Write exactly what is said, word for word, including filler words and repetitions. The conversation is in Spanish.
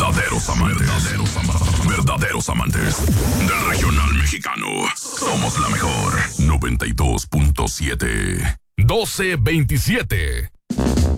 Verdaderos amantes. Verdaderos amantes. Verdaderos amantes del regional mexicano. Somos la mejor. noventa y dos punto siete. doce veintisiete.